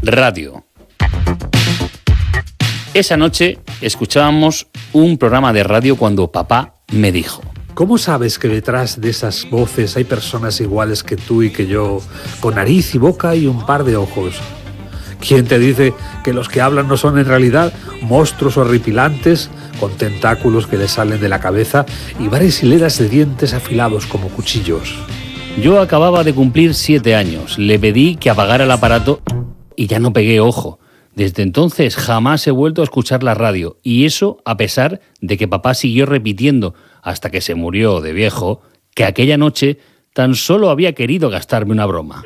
Radio. Esa noche escuchábamos un programa de radio cuando papá me dijo: ¿cómo sabes que detrás de esas voces hay personas iguales que tú y que yo, con nariz y boca y un par de ojos? ¿Quién te dice que los que hablan no son en realidad monstruos horripilantes con tentáculos que les salen de la cabeza y varias hileras de dientes afilados como cuchillos? Yo acababa de cumplir 7 años, le pedí que apagara el aparato y ya no pegué ojo. Desde entonces jamás he vuelto a escuchar la radio, y eso a pesar de que papá siguió repitiendo, hasta que se murió de viejo, que aquella noche tan solo había querido gastarme una broma.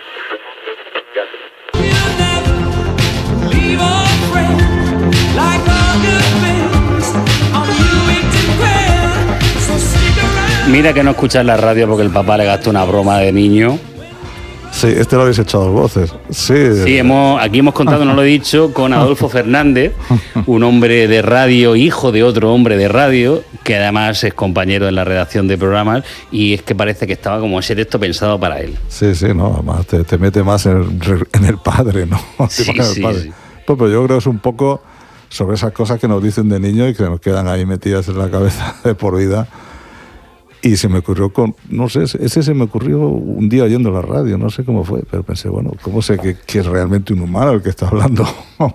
Mira que no escuchas la radio porque el papá le gastó una broma de niño. Sí, lo habéis echado dos voces. Sí, aquí hemos contado, no lo he dicho, con Adolfo Fernández, un hombre de radio, hijo de otro hombre de radio, que además es compañero en la redacción de programas, y es que parece que estaba como ese texto pensado para él. Sí, no, además te mete más en el padre, ¿no? Sí. Pues, pero yo creo que es un poco sobre esas cosas que nos dicen de niño y que nos quedan ahí metidas en la cabeza de por vida. Y se me ocurrió se me ocurrió un día oyendo la radio, no sé cómo fue, pero pensé, bueno, ¿cómo sé que es realmente un humano el que está hablando?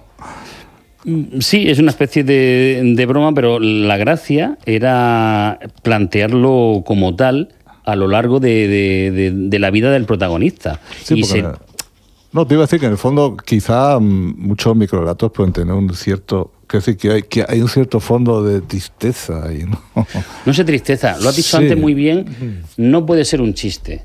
Sí, es una especie de broma, pero la gracia era plantearlo como tal a lo largo de la vida del protagonista. Sí, no, te iba a decir que en el fondo quizá muchos microrelatos pueden tener un cierto... Quiero decir que hay un cierto fondo de tristeza ahí, ¿no? No sé, tristeza, lo has dicho antes muy bien, no puede ser un chiste.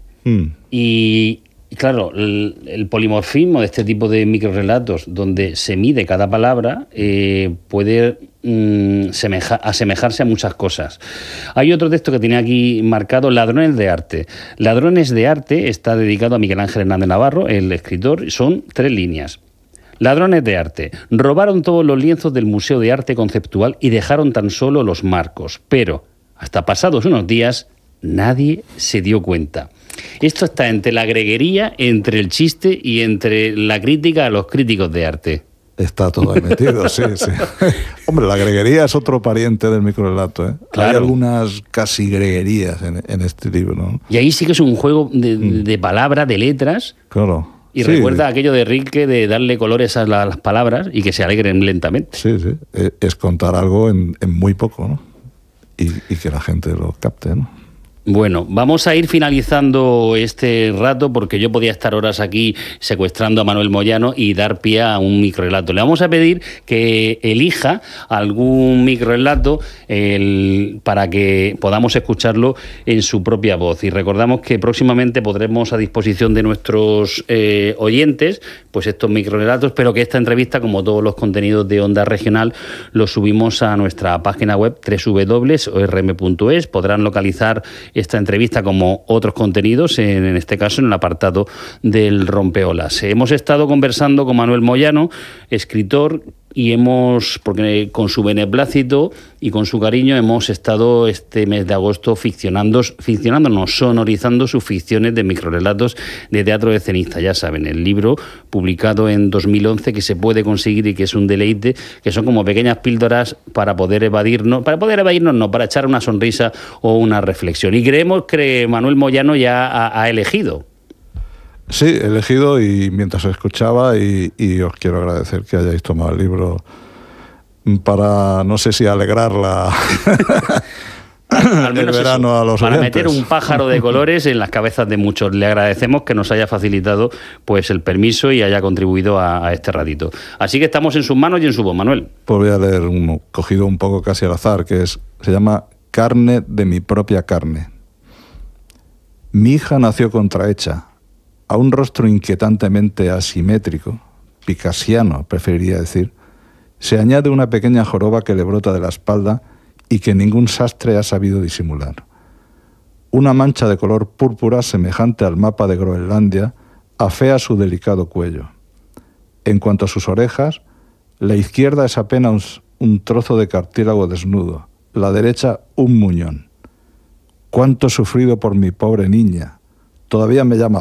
Y claro, el polimorfismo de este tipo de microrelatos, donde se mide cada palabra, puede asemejarse a muchas cosas. Hay otro texto que tiene aquí marcado, Ladrones de Arte. Ladrones de Arte está dedicado a Miguel Ángel Hernández Navarro, el escritor, son 3 líneas. Ladrones de arte. Robaron todos los lienzos del Museo de Arte Conceptual y dejaron tan solo los marcos. Pero, hasta pasados unos días, nadie se dio cuenta. Esto está entre la greguería, entre el chiste y entre la crítica a los críticos de arte. Está todo ahí metido, sí. Hombre, la greguería es otro pariente del microrelato, ¿eh? Claro. Hay algunas casi greguerías en este libro, ¿no? Y ahí sí que es un juego de palabras, de letras. Claro. Y sí, recuerda aquello de Rilke de darle colores a las palabras y que se alegren lentamente. Sí. Es contar algo en muy poco, ¿no? Y que la gente lo capte, ¿no? Bueno, vamos a ir finalizando este rato porque yo podía estar horas aquí secuestrando a Manuel Moyano y dar pie a un microrelato. Le vamos a pedir que elija algún microrelato para que podamos escucharlo en su propia voz. Y recordamos que próximamente pondremos a disposición de nuestros oyentes pues estos microrelatos, pero que esta entrevista, como todos los contenidos de Onda Regional, los subimos a nuestra página web www.orm.es. Podrán localizar esta entrevista como otros contenidos, en este caso en el apartado del Rompeolas. Hemos estado conversando con Manuel Moyano, escritor, y porque con su beneplácito y con su cariño hemos estado este mes de agosto sonorizando sus ficciones de microrelatos de teatro escenista. Ya saben, el libro publicado en 2011 que se puede conseguir y que es un deleite, que son como pequeñas píldoras para poder evadirnos, para echar una sonrisa o una reflexión. Y creemos que Manuel Moyano ya ha elegido. Sí, he elegido y mientras escuchaba y os quiero agradecer que hayáis tomado el libro para, no sé si alegrarla al menos el verano eso, a los para oyentes. meter un pájaro de colores en las cabezas de muchos. Le agradecemos que nos haya facilitado pues el permiso y haya contribuido a este ratito. Así que estamos en sus manos y en su voz, Manuel. Pues voy a leer uno cogido un poco casi al azar, se llama Carne de mi propia carne. Mi hija nació contrahecha. A un rostro inquietantemente asimétrico, picasiano preferiría decir, se añade una pequeña joroba que le brota de la espalda y que ningún sastre ha sabido disimular. Una mancha de color púrpura semejante al mapa de Groenlandia afea su delicado cuello. En cuanto a sus orejas, la izquierda es apenas un trozo de cartílago desnudo, la derecha un muñón. Cuánto he sufrido por mi pobre niña. Todavía me llama